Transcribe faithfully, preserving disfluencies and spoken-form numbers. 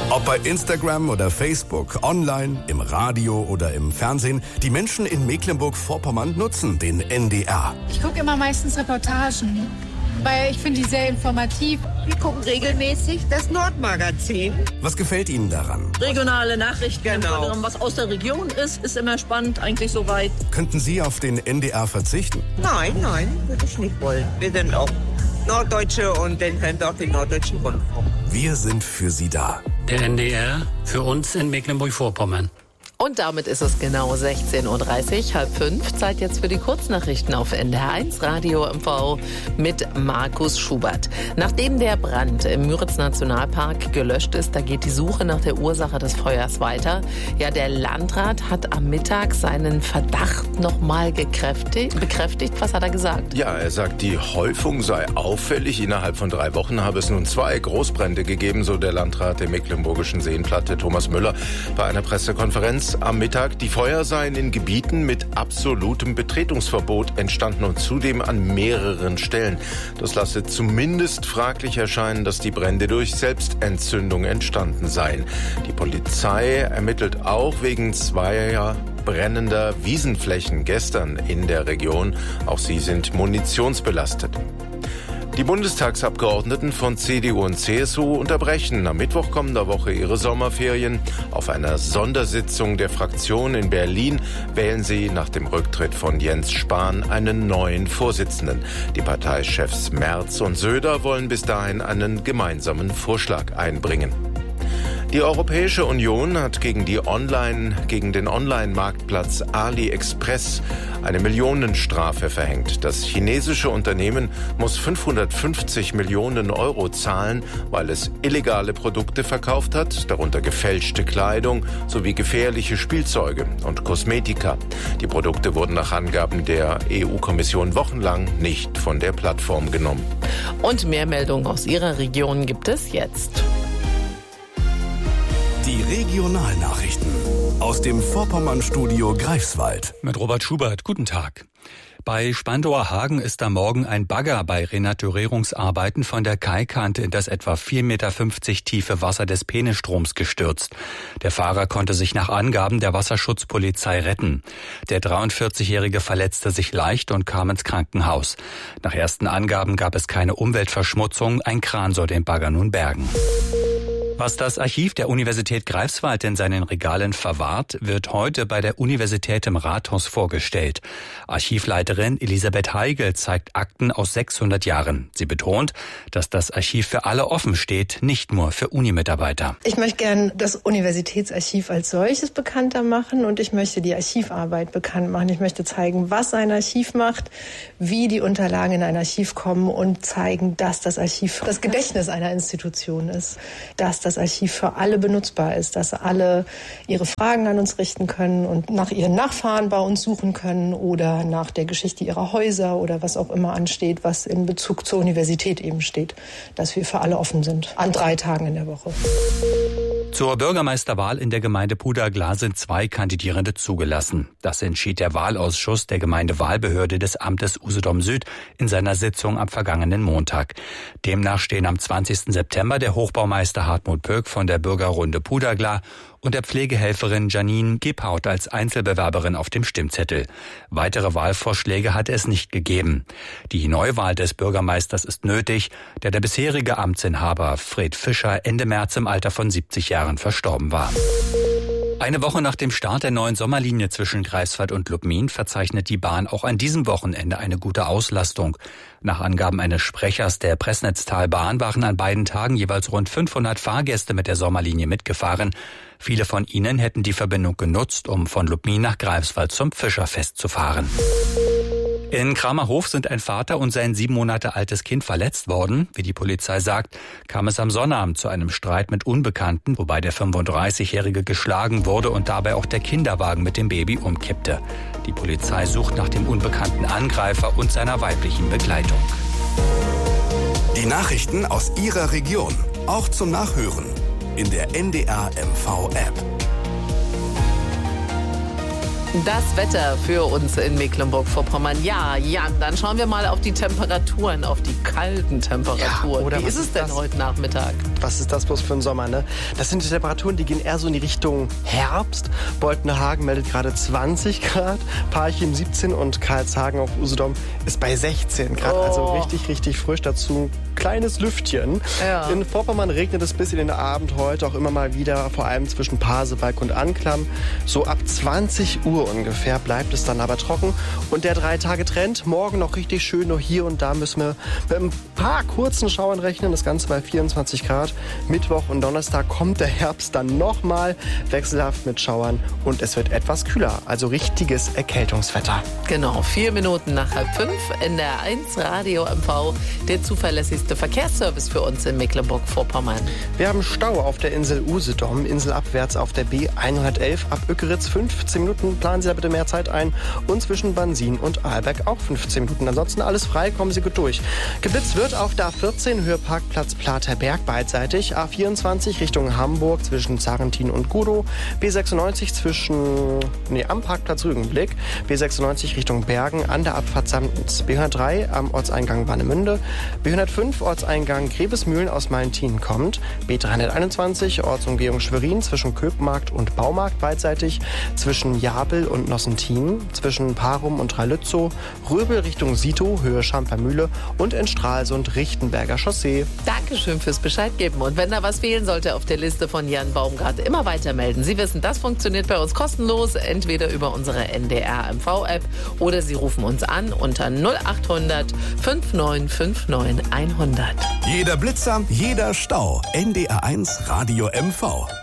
Ob bei Instagram oder Facebook, online, im Radio oder im Fernsehen, die Menschen in Mecklenburg-Vorpommern nutzen den N D R. Ich gucke immer meistens Reportagen, weil ich finde die sehr informativ. Wir gucken regelmäßig das Nordmagazin. Was gefällt Ihnen daran? Regionale Nachrichten, genau. Was aus der Region ist, ist immer spannend, eigentlich soweit. Könnten Sie auf den N D R verzichten? Nein, nein, würde ich nicht wollen. Wir sind auch Norddeutsche und dann hören wir auch den Norddeutschen Rundfunk. Wir sind für Sie da. Der N D R für uns in Mecklenburg-Vorpommern. Und damit ist es genau sechzehn Uhr dreißig, halb fünf. Zeit jetzt für die Kurznachrichten auf N D R eins Radio M V mit Markus Schubert. Nachdem der Brand im Müritz-Nationalpark gelöscht ist, da geht die Suche nach der Ursache des Feuers weiter. Ja, der Landrat hat am Mittag seinen Verdacht nochmal bekräftigt. Was hat er gesagt? Ja, er sagt, die Häufung sei auffällig. Innerhalb von drei Wochen habe es nun zwei Großbrände gegeben, so der Landrat der Mecklenburgischen Seenplatte, Thomas Müller, bei einer Pressekonferenz am Mittag. Die Feuer seien in Gebieten mit absolutem Betretungsverbot entstanden und zudem an mehreren Stellen. Das lasse zumindest fraglich erscheinen, dass die Brände durch Selbstentzündung entstanden seien. Die Polizei ermittelt auch wegen zweier brennender Wiesenflächen gestern in der Region. Auch sie sind munitionsbelastet. Die Bundestagsabgeordneten von C D U und C S U unterbrechen am Mittwoch kommender Woche ihre Sommerferien. Auf einer Sondersitzung der Fraktion in Berlin wählen sie nach dem Rücktritt von Jens Spahn einen neuen Vorsitzenden. Die Parteichefs Merz und Söder wollen bis dahin einen gemeinsamen Vorschlag einbringen. Die Europäische Union hat gegen, die Online, gegen den Online-Marktplatz AliExpress eine Millionenstrafe verhängt. Das chinesische Unternehmen muss fünfhundertfünfzig Millionen Euro zahlen, weil es illegale Produkte verkauft hat, darunter gefälschte Kleidung sowie gefährliche Spielzeuge und Kosmetika. Die Produkte wurden nach Angaben der E U-Kommission wochenlang nicht von der Plattform genommen. Und mehr Meldungen aus Ihrer Region gibt es jetzt. Die Regionalnachrichten aus dem Vorpommern-Studio Greifswald. Mit Robert Schubert, guten Tag. Bei Spandauer Hagen ist am Morgen ein Bagger bei Renaturierungsarbeiten von der Kaikante in das etwa vier Komma fünfzig Meter tiefe Wasser des Peenestroms gestürzt. Der Fahrer konnte sich nach Angaben der Wasserschutzpolizei retten. Der dreiundvierzigjährige verletzte sich leicht und kam ins Krankenhaus. Nach ersten Angaben gab es keine Umweltverschmutzung. Ein Kran soll den Bagger nun bergen. Was das Archiv der Universität Greifswald in seinen Regalen verwahrt, wird heute bei der Universität im Rathaus vorgestellt. Archivleiterin Elisabeth Heigel zeigt Akten aus sechshundert Jahren. Sie betont, dass das Archiv für alle offen steht, nicht nur für Uni-Mitarbeiter. Ich möchte gern das Universitätsarchiv als solches bekannter machen und ich möchte die Archivarbeit bekannt machen. Ich möchte zeigen, was ein Archiv macht, wie die Unterlagen in ein Archiv kommen und zeigen, dass das Archiv das Gedächtnis einer Institution ist, dass das das Archiv für alle benutzbar ist, dass alle ihre Fragen an uns richten können und nach ihren Nachfahren bei uns suchen können oder nach der Geschichte ihrer Häuser oder was auch immer ansteht, was in Bezug zur Universität eben steht, dass wir für alle offen sind, an drei Tagen in der Woche. Zur Bürgermeisterwahl in der Gemeinde Pudergla sind zwei Kandidierende zugelassen. Das entschied der Wahlausschuss der Gemeindewahlbehörde des Amtes Usedom Süd in seiner Sitzung am vergangenen Montag. Demnach stehen am zwanzigsten September der Hochbaumeister Hartmut Pöck von der Bürgerrunde Pudergla und der Pflegehelferin Janine Gebhardt als Einzelbewerberin auf dem Stimmzettel. Weitere Wahlvorschläge hat es nicht gegeben. Die Neuwahl des Bürgermeisters ist nötig, da der bisherige Amtsinhaber Fred Fischer Ende März im Alter von siebzig Jahren verstorben war. Eine Woche nach dem Start der neuen Sommerlinie zwischen Greifswald und Lubmin verzeichnet die Bahn auch an diesem Wochenende eine gute Auslastung. Nach Angaben eines Sprechers der Pressnetztalbahn waren an beiden Tagen jeweils rund fünfhundert Fahrgäste mit der Sommerlinie mitgefahren. Viele von ihnen hätten die Verbindung genutzt, um von Lubmin nach Greifswald zum Fischerfest zu fahren. In Kramerhof sind ein Vater und sein sieben Monate altes Kind verletzt worden. Wie die Polizei sagt, kam es am Sonnabend zu einem Streit mit Unbekannten, wobei der fünfunddreißigjährige geschlagen wurde und dabei auch der Kinderwagen mit dem Baby umkippte. Die Polizei sucht nach dem unbekannten Angreifer und seiner weiblichen Begleitung. Die Nachrichten aus Ihrer Region, auch zum Nachhören in der N D R M V App. Das Wetter für uns in Mecklenburg-Vorpommern. Ja, Jan, dann schauen wir mal auf die Temperaturen, auf die kalten Temperaturen. Ja, oder Wie ist es denn das? heute Nachmittag? Was ist das bloß für ein Sommer, ne? Das sind die Temperaturen, die gehen eher so in die Richtung Herbst. Boltenhagen meldet gerade zwanzig Grad, Parchim siebzehn und Karlshagen auf Usedom ist bei sechzehn Grad. Oh. Also richtig, richtig frisch. Dazu ein kleines Lüftchen. Ja. In Vorpommern regnet es bis in den Abend heute auch immer mal wieder, vor allem zwischen Pasewalk und Anklam. So ab zwanzig Uhr ungefähr bleibt es dann aber trocken. Und der Drei-Tage-Trend, morgen noch richtig schön, nur hier und da müssen wir mit ein paar kurzen Schauern rechnen. Das Ganze bei vierundzwanzig Grad. Mittwoch und Donnerstag kommt der Herbst dann nochmal wechselhaft mit Schauern und es wird etwas kühler. Also richtiges Erkältungswetter. Genau, vier Minuten nach halb fünf in der eins Radio M V, der zuverlässigste Verkehrsservice für uns in Mecklenburg-Vorpommern. Wir haben Stau auf der Insel Usedom, inselabwärts auf der B hundertelf ab Ückeritz fünfzehn Minuten. Planen Sie da bitte mehr Zeit ein. Und zwischen Bansin und Ahlberg auch fünfzehn Minuten. Ansonsten alles frei, kommen Sie gut durch. Geblitzt wird auf der A vierzehn, Höheparkplatz Platerberg beidseitig. A vierundzwanzig Richtung Hamburg zwischen Zarentin und Gudow. B sechsundneunzig zwischen, nee, am Parkplatz Rügenblick. B sechsundneunzig Richtung Bergen an der Abfahrt Samtens. B hundertdrei am Ortseingang Warnemünde. B hundertfünf Ortseingang Grebesmühlen aus Mallentin kommt. B dreihunderteinundzwanzig Ortsumgehung Schwerin zwischen Köpmarkt und Baumarkt beidseitig. Zwischen Jabel und Nossentin. Zwischen Parum und Drei-Lützow. Röbel Richtung Sito, Höhe Schampermühle. Und in Stralsund Richtenberger Chaussee. Dankeschön fürs Bescheid geben. Und wenn da was fehlen sollte auf der Liste von Jan Baumgart, immer weiter melden. Sie wissen, das funktioniert bei uns kostenlos, entweder über unsere N D R M V-App oder Sie rufen uns an unter null achthundert neunundfünfzig neunundfünfzig hundert. Jeder Blitzer, jeder Stau. N D R eins Radio M V.